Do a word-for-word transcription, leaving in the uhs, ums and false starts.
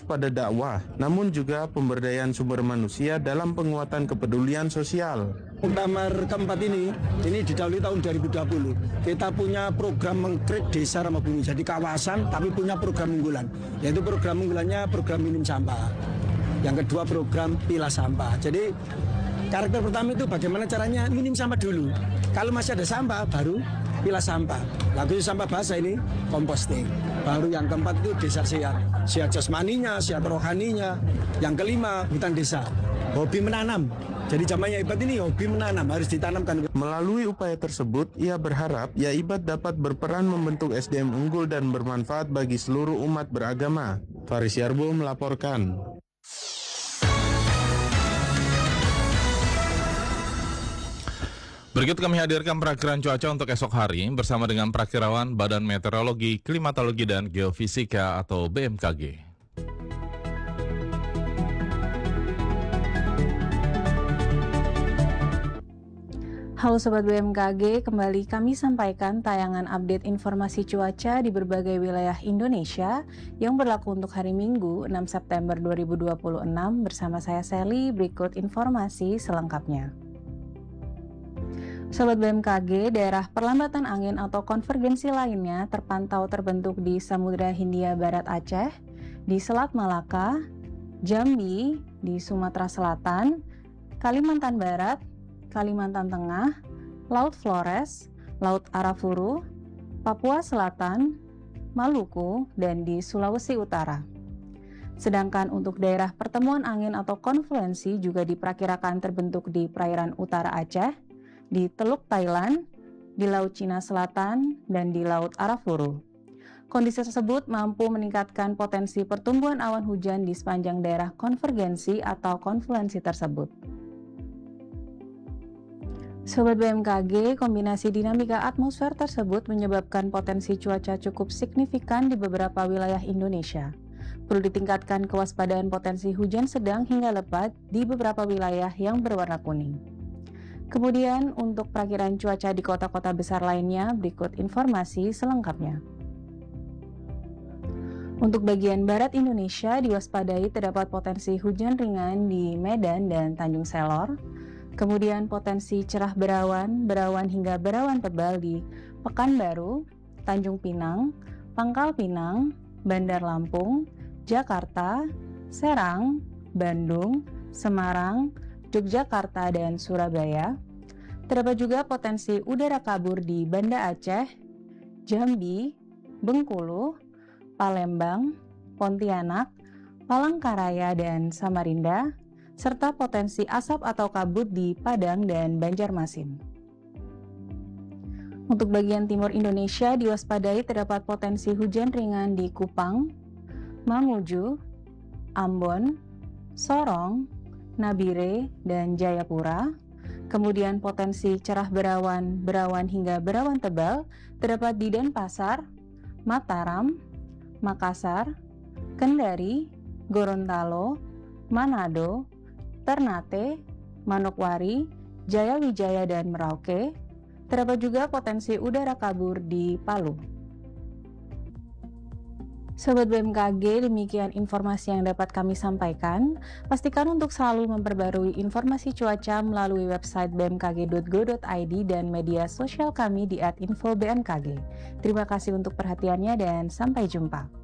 pada dakwah, namun juga pemberdayaan sumber manusia dalam penguatan kepedulian sosial. Muktamar keempat ini, ini didahului tahun dua ribu dua puluh. Kita punya program mengkreat desa Ramabumi, jadi kawasan tapi punya program unggulan. Yaitu program unggulannya program minim sampah. Yang kedua program pilah sampah. Jadi karakter pertama itu bagaimana caranya minim sampah dulu. Kalau masih ada sampah baru pilah sampah. Lalu sampah basah ini composting. Baru yang keempat itu desa sehat. Sehat jasmaninya, sehat rohaninya. Yang kelima hutan desa. Hobi menanam. Jadi zamannya Ibat ini hobi menanam, harus ditanamkan. Melalui upaya tersebut, ia berharap Ya Ibat dapat berperan membentuk S D M unggul dan bermanfaat bagi seluruh umat beragama. Faris Yarbo melaporkan. Berikut kami hadirkan perakiraan cuaca untuk esok hari bersama dengan Prakirawan Badan Meteorologi, Klimatologi, dan Geofisika atau B M K G. Halo Sobat B M K G, kembali kami sampaikan tayangan update informasi cuaca di berbagai wilayah Indonesia yang berlaku untuk hari Minggu enam September dua ribu dua puluh enam bersama saya Sally. Berikut informasi selengkapnya. Sobat B M K G, daerah perlambatan angin atau konvergensi lainnya terpantau terbentuk di Samudra Hindia Barat Aceh, di Selat Malaka, Jambi, di Sumatera Selatan, Kalimantan Barat, Kalimantan Tengah, Laut Flores, Laut Arafuru, Papua Selatan, Maluku, dan di Sulawesi Utara. Sedangkan untuk daerah pertemuan angin atau konfluensi juga diperkirakan terbentuk di perairan utara Aceh, di Teluk Thailand, di Laut Cina Selatan, dan di Laut Arafuru. Kondisi tersebut mampu meningkatkan potensi pertumbuhan awan hujan di sepanjang daerah konvergensi atau konfluensi tersebut. Sobat B M K G, kombinasi dinamika atmosfer tersebut menyebabkan potensi cuaca cukup signifikan di beberapa wilayah Indonesia. Perlu ditingkatkan kewaspadaan potensi hujan sedang hingga lebat di beberapa wilayah yang berwarna kuning. Kemudian untuk perakiraan cuaca di kota-kota besar lainnya, berikut informasi selengkapnya. Untuk bagian barat Indonesia diwaspadai terdapat potensi hujan ringan di Medan dan Tanjung Selor. Kemudian potensi cerah berawan, berawan hingga berawan tebal di Pekanbaru, Tanjung Pinang, Pangkal Pinang, Bandar Lampung, Jakarta, Serang, Bandung, Semarang, Yogyakarta, dan Surabaya. Terdapat juga potensi udara kabur di Banda Aceh, Jambi, Bengkulu, Palembang, Pontianak, Palangkaraya, dan Samarinda, serta potensi asap atau kabut di Padang dan Banjarmasin. Untuk bagian timur Indonesia diwaspadai terdapat potensi hujan ringan di Kupang, Mamuju, Ambon, Sorong, Nabire, dan Jayapura. Kemudian potensi cerah berawan, berawan hingga berawan tebal terdapat di Denpasar, Mataram, Makassar, Kendari, Gorontalo, Manado, Ternate, Manokwari, Jayawijaya, dan Merauke. Terdapat juga potensi udara kabur di Palu. Sobat B M K G, demikian informasi yang dapat kami sampaikan. Pastikan untuk selalu memperbarui informasi cuaca melalui website b m k g dot go dot i d dan media sosial kami di at info b m k g. Terima kasih untuk perhatiannya dan sampai jumpa.